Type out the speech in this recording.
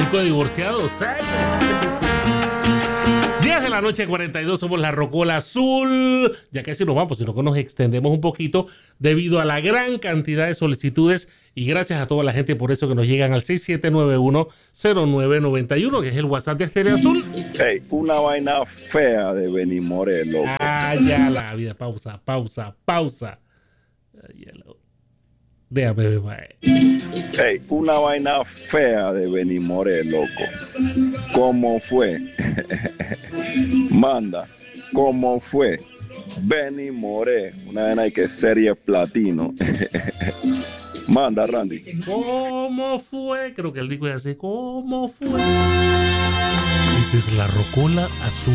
5 divorciados. 10 de la noche, 42, somos la Rocola Azul. Ya casi nos vamos, sino que nos extendemos un poquito debido a la gran cantidad de solicitudes. Y gracias a toda la gente por eso que nos llegan al 6791-0991, que es el WhatsApp de Estéreo Azul. Hey, una vaina fea de Benny More, loco. Ah, ya la vida. Pausa. Déjame ver. Hey, una vaina fea de Benny More, loco. ¿Cómo fue? Manda, ¿cómo fue? Benny More, una vaina que serie platino. Manda, Randy. ¿Cómo fue? Creo que el disco es así. ¿Cómo fue? Esta es la Rocola Azul.